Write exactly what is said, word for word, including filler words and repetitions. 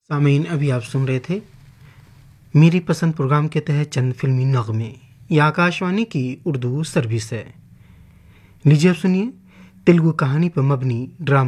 सामीन, अभी आप सुन रहे थे मेरी पसंद प्रोग्राम के तहत चंद फिल्मी नगमे। यह आकाशवाणी की उर्दू सर्विस है। लीजिए अब सुनिए तेलुगु कहानी पर मबनी ड्रामा